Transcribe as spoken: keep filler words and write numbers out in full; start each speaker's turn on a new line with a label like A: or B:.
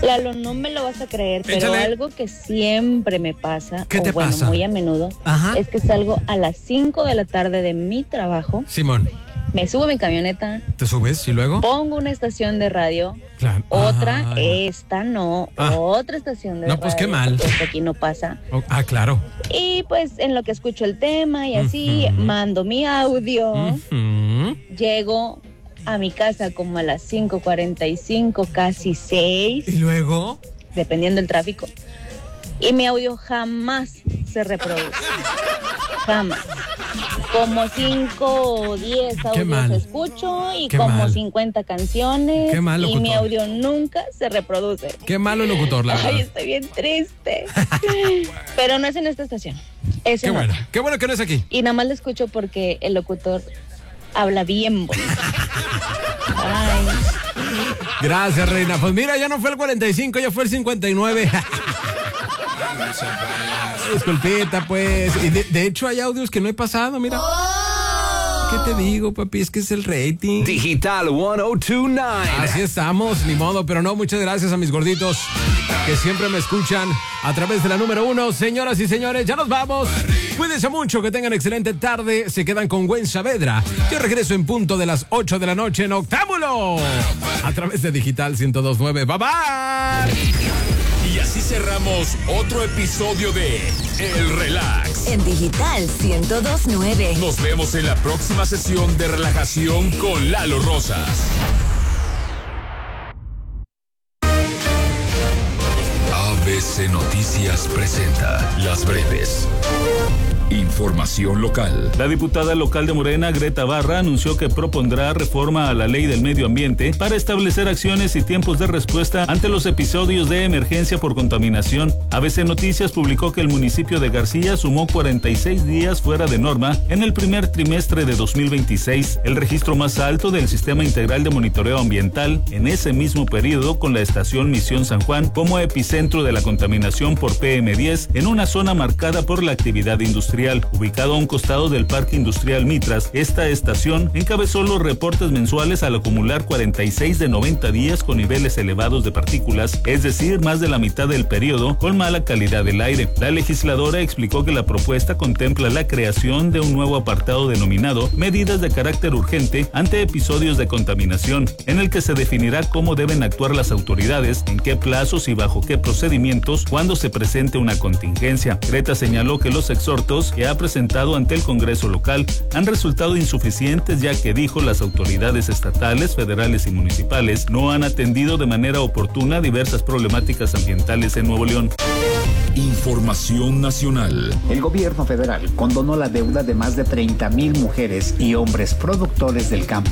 A: Lalo, no me lo vas a creer, pero
B: Échale.
A: algo que siempre me pasa,
B: ¿Qué
A: o
B: te
A: bueno,
B: pasa?
A: muy a menudo,
B: Ajá.
A: es que salgo a las cinco de la tarde de mi trabajo,
B: Simón,
A: me subo a mi camioneta,
B: ¿te subes y luego?
A: pongo una estación de radio,
B: Claro.
A: otra,
B: Ay.
A: esta no,
B: Ah.
A: otra estación de
B: No,
A: radio.
B: pues, qué mal.
A: porque esto aquí no pasa.
B: Oh, ah, claro.
A: Y pues en lo que escucho el tema y así,
B: Ujú.
A: mando mi audio,
B: Ujú.
A: llego a mi casa como a las cinco cuarenta y cinco, casi seis,
B: ¿Y luego?
A: dependiendo del tráfico. Y mi audio jamás se reproduce. Jamás. Como cinco o diez
B: Qué mal.
A: audios escucho y
B: Qué
A: como
B: mal.
A: cincuenta canciones.
B: Qué mal,
A: y mi
B: locutor.
A: audio nunca se reproduce.
B: Qué malo locutor, la
A: Ay,
B: verdad.
A: estoy bien triste. Pero no es en esta estación. Es
B: Qué
A: en
B: bueno.
A: otra.
B: Qué bueno que no es aquí.
A: Y nada más lo escucho porque el locutor habla bien bonito. Ay.
B: Gracias, reina. Pues mira, ya no fue el cuarenta y cinco, ya fue el cincuenta y nueve. Disculpita, pues. Y de, de hecho hay audios que no he pasado, mira. ¿Qué te digo, papi? Es que es el rating.
C: Digital ciento veintinueve.
B: Así estamos, ni modo, pero no, muchas gracias a mis gorditos que siempre me escuchan a través de la número uno. Señoras y señores, ya nos vamos. Cuídense mucho, que tengan excelente tarde. Se quedan con Gwen Saavedra. Yo regreso en punto de las ocho de la noche en Octámbulo a través de Digital ciento dos punto nueve. Bye bye.
D: Y así cerramos otro episodio de El Relax.
E: En Digital ciento dos punto nueve.
D: Nos vemos en la próxima sesión de relajación con Lalo Rosas. A B C Noticias presenta Las Breves. Información local.
F: La diputada local de Morena, Greta Barra, anunció que propondrá reforma a la ley del medio ambiente para establecer acciones y tiempos de respuesta ante los episodios de emergencia por contaminación. A B C Noticias publicó que el municipio de García sumó cuarenta y seis días fuera de norma en el primer trimestre de dos mil veintiséis, el registro más alto del Sistema Integral de Monitoreo Ambiental en ese mismo periodo, con la estación Misión San Juan como epicentro de la contaminación por P M diez en una zona marcada por la actividad industrial. Ubicado a un costado del Parque Industrial Mitras, esta estación encabezó los reportes mensuales al acumular cuarenta y seis de noventa días con niveles elevados de partículas, es decir, más de la mitad del periodo con mala calidad del aire. La legisladora explicó que la propuesta contempla la creación de un nuevo apartado denominado Medidas de carácter urgente ante episodios de contaminación, en el que se definirá cómo deben actuar las autoridades, en qué plazos y bajo qué procedimientos cuando se presente una contingencia. Greta señaló que los exhortos que ha presentado ante el Congreso local han resultado insuficientes, ya que, dijo, las autoridades estatales, federales y municipales no han atendido de manera oportuna diversas problemáticas ambientales en Nuevo León.
D: Información nacional.
G: El gobierno federal condonó la deuda de más de treinta mil mujeres y hombres productores del campo